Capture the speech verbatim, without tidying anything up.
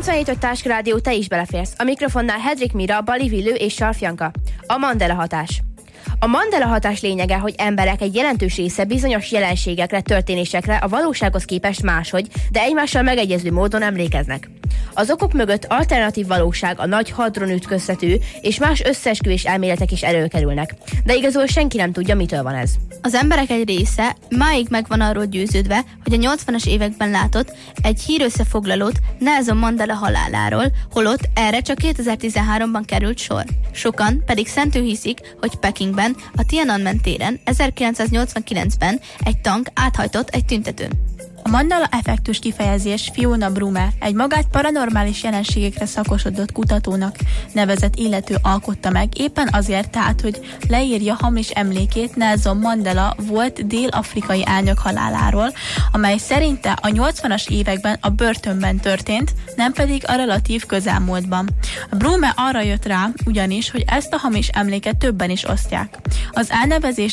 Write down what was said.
kilencvenhét öt Táskarádió, te is beleférsz. A mikrofonnál Hedrik Mira, Bali Villő és Sarf Janka. A Mandela hatás. A Mandela hatás lényege, hogy emberek egy jelentős része bizonyos jelenségekre, történésekre a valósághoz képest máshogy, de egymással megegyező módon emlékeznek. Az okok mögött alternatív valóság, a nagy hadron ütköztető és más összeesküvés elméletek is előkerülnek. De igazából senki nem tudja, mitől van ez. Az emberek egy része máig meg van arról győződve, hogy a nyolcvanas években látott egy hírösszefoglalót Nelson Mandela haláláról, holott erre csak kétezer-tizenháromban került sor. Sokan pedig szentül hiszik, hogy Pekingben, a Tiananmen téren ezerkilencszáznyolcvankilencben egy tank áthajtott egy tüntetőn. A Mandela effektus kifejezés Fiona Brumer, egy magát paranormális jelenségekre szakosodott kutatónak nevezett illető alkotta meg, éppen azért tehát, hogy leírja hamis emlékét Nelson Mandela volt dél-afrikai elnök haláláról, amely szerinte a nyolcvanas években a börtönben történt, nem pedig a relatív közelmúltban. A Brumer arra jött rá ugyanis, hogy ezt a hamis emléket többen is osztják. Az elnevezést